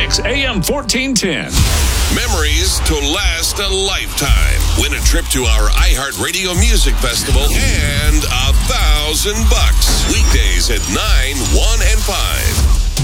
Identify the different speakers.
Speaker 1: Mix, AM 1410.
Speaker 2: Memories to last a lifetime. Win a trip to our iHeartRadio Music Festival and $1,000. Weekdays at 9, 1, and 5.